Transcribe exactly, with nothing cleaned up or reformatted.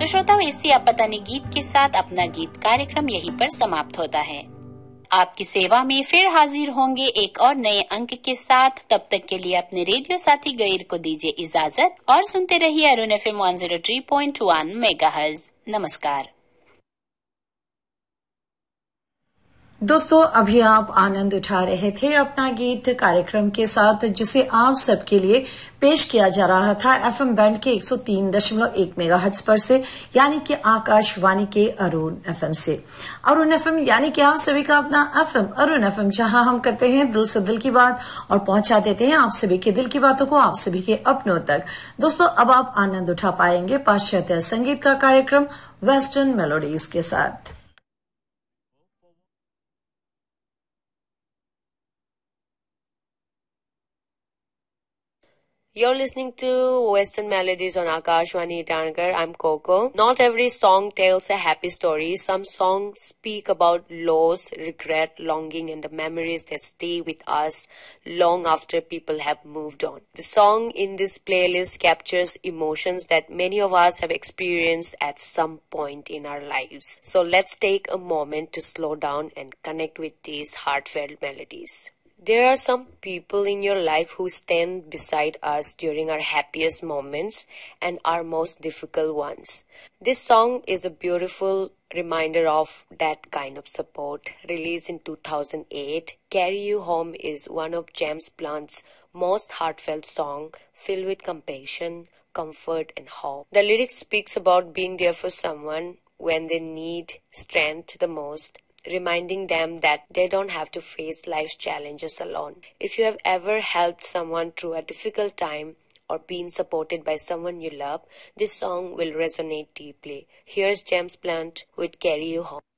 तो श्रोताओं, इसी आपतानी गीत के साथ अपना गीत कार्यक्रम यहीं पर समाप्त होता है। आपकी सेवा में फिर हाजिर होंगे एक और नए अंक के साथ। तब तक के लिए अपने रेडियो साथी गैर को दीजिए इजाजत और सुनते रहिए Arun F M one zero three point one megahertz. नमस्कार दोस्तों, अभी आप आनंद उठा रहे थे अपना गीत कार्यक्रम के साथ, जिसे आप सबके लिए पेश किया जा रहा था एफएम बैंड के एक सौ तीन दशमलव एक मेगाहर्ट्ज पर से, यानी कि आकाशवाणी के अरुण एफएम से। अरुण एफएम यानी कि आप सभी का अपना एफएम अरुण एफएम, जहां हम करते हैं दिल से दिल की बात और पहुंचा देते हैं आप सभी के दिल की बातों को आप सभी के अपनों तक। दोस्तों, अब आप आनंद उठा पाएंगे पाश्चात्य संगीत का कार्यक्रम वेस्टर्न मेलोडीज के साथ। You're listening to Western Melodies on Akashwani Itanagar. I'm Coco. Not every song tells a happy story. Some songs speak about loss, regret, longing, and the memories that stay with us long after people have moved on. The song in this playlist captures emotions that many of us have experienced at some point in our lives. So let's take a moment to slow down and connect with these heartfelt melodies. There are some people in your life who stand beside us during our happiest moments and our most difficult ones. This song is a beautiful reminder of that kind of support. Released in two thousand eight, Carry You Home is one of James Blunt's most heartfelt songs, filled with compassion, comfort, and hope. The lyrics speaks about being there for someone when they need strength the most, reminding them that they don't have to face life's challenges alone. If you have ever helped someone through a difficult time or been supported by someone you love, this song will resonate deeply. Here's James Blunt with Carry You Home.